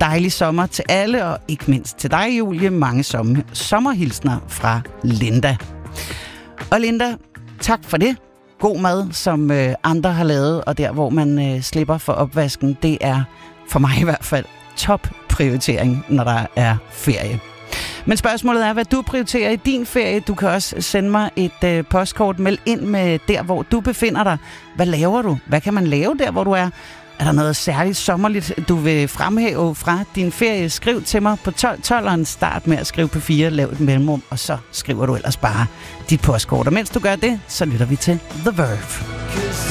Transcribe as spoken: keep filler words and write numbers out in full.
dejlig sommer til alle, og ikke mindst til dig, Julie. Mange somme- sommerhilsner fra Linda. Og Linda, tak for det. God mad, som øh, andre har lavet, og der, hvor man øh, slipper for opvasken, det er for mig i hvert fald top prioritering, når der er ferie. Men spørgsmålet er, hvad du prioriterer i din ferie. Du kan også sende mig et øh, postkort, meld ind med der, hvor du befinder dig. Hvad laver du? Hvad kan man lave der, hvor du er? Er der noget særligt sommerligt, du vil fremhæve fra din ferie? skriv til mig på tolv tolv. Start med at skrive på fire, lav et mellemrum, og så skriver du ellers bare dit postkort. Og mens du gør det, så lytter vi til The Verve.